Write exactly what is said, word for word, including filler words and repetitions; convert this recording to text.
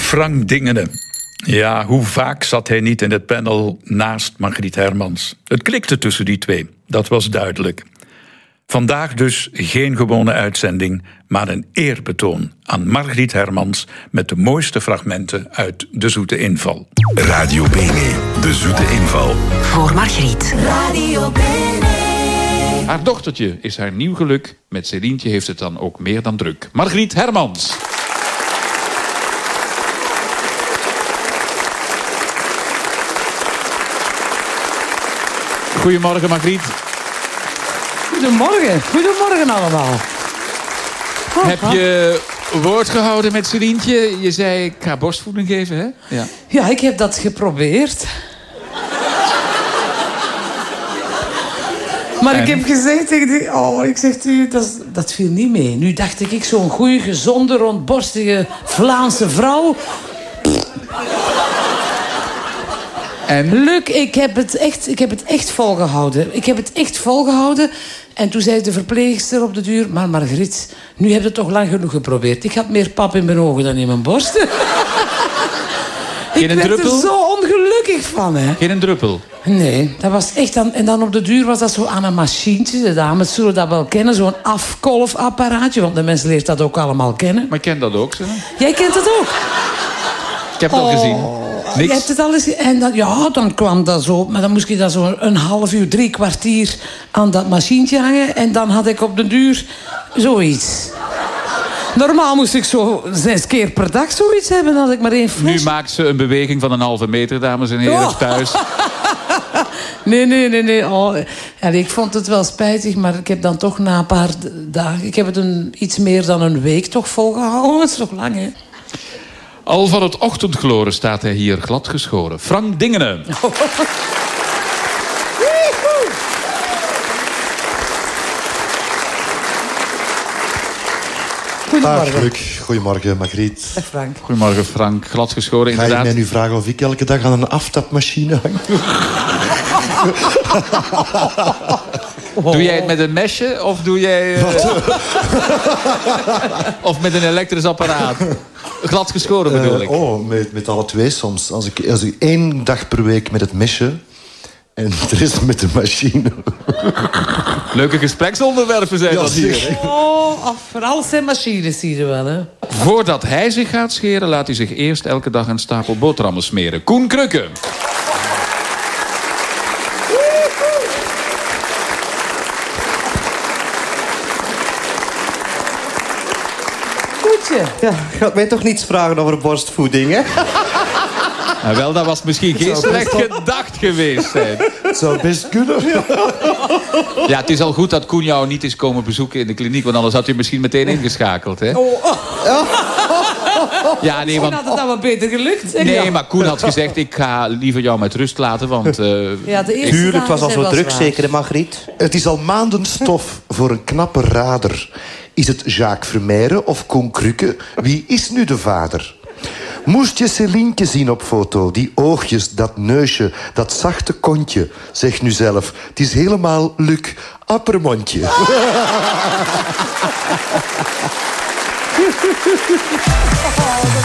Frank Dingene. Ja, hoe vaak zat hij niet in het panel naast Margriet Hermans? Het klikte tussen die twee, dat was duidelijk. Vandaag dus geen gewone uitzending, maar een eerbetoon aan Margriet Hermans met de mooiste fragmenten uit De Zoete Inval. Radio Bene, De Zoete Inval. Voor Margriet. Radio Bene. Haar dochtertje is haar nieuw geluk. Met Celientje heeft het dan ook meer dan druk. Margriet Hermans. Goedemorgen, Margriet. Goedemorgen. Goedemorgen allemaal. Oh, Heb je woord gehouden met Celientje? Je zei, ik ga borstvoeding geven, hè? Ja, ja, ik heb dat geprobeerd. Maar en? ik heb gezegd tegen die... Oh, ik zeg tegen die, dat, dat viel niet mee. Nu dacht ik, ik zo'n goede, gezonde, rondborstige Vlaamse vrouw... En? Luc, ik heb, het echt, ik heb het echt volgehouden. Ik heb het echt volgehouden. En toen zei de verpleegster op de duur... Maar Margriet, nu heb je het toch lang genoeg geprobeerd. Ik had meer pap in mijn ogen dan in mijn borsten. Ik werd druppel? er zo ongelukkig van, hè. Geen een druppel? Nee, dat was echt... Dan, en dan op de duur was dat zo aan een machientje. De dames zullen dat wel kennen. Zo'n afkolfapparaatje. Want de mensen leert dat ook allemaal kennen. Maar ik ken dat ook, zo. Jij kent het ook? Ik heb het al gezien. Niks. Je hebt het al eens... En dan, ja, dan kwam dat zo... Maar dan moest je dat zo een half uur, drie kwartier aan dat machientje hangen. En dan had ik op de duur zoiets. Normaal moest ik zo zes keer per dag zoiets hebben. Dan had ik maar één fles. Nu maakt ze een beweging van een halve meter, dames en heren, Oh. thuis. Nee, nee, nee, nee. Oh, ja, ik vond het wel spijtig, maar ik heb dan toch na een paar d- dagen... Ik heb het een, iets meer dan een week toch volgehouden. Dat is toch lang, hè? Al van het ochtendgloren staat hij hier gladgeschoren. Frank Dingene. Goedemorgen. Dag Luc, goedemorgen Margriet. Dag Frank. Goedemorgen, Frank. Gladgeschoren, Ga je inderdaad. mij nu vragen of ik elke dag aan een aftapmachine hang? Doe jij het met een mesje of doe jij... eh, of met een elektrisch apparaat? Gladgeschoren bedoel ik. Uh, oh, met, met alle twee soms. Als ik, als ik één dag per week met het mesje... en de rest met de machine. Leuke gespreksonderwerpen zijn Ja, dat hier. zeg. Oh, af, vooral zijn machines zie je wel, hè? Voordat hij zich gaat scheren, laat hij zich eerst elke dag een stapel boterhammen smeren. Koen Krukke. Goedje. Ja, gaat mij toch niets vragen over borstvoeding, hè? Nou, wel, dat was misschien geen zou slecht best gedacht geweest zijn. Het zou best kunnen. Ja. Ja, het is al goed dat Koen jou niet is komen bezoeken in de kliniek, want anders had hij misschien meteen ingeschakeld, hè? Oh, oh. Ja, nee, Misschien want... had het dan wat beter gelukt. zeg. Nee, Ja. maar Koen had gezegd, ik ga liever jou met rust laten, want... eh, Ja, de eerste Tuurlijk, het was dagen al zijn zo wel druk, zwaar. zeker, hè, Margriet? Het is al maanden stof voor een knappe rader. Is het Jacques Vermeijren of Koen Krukke? Wie is nu de vader? Moest je Celientje zien op foto? Die oogjes, dat neusje, dat zachte kontje. Zeg nu zelf, het is helemaal Luc Appermondje. Oh, dat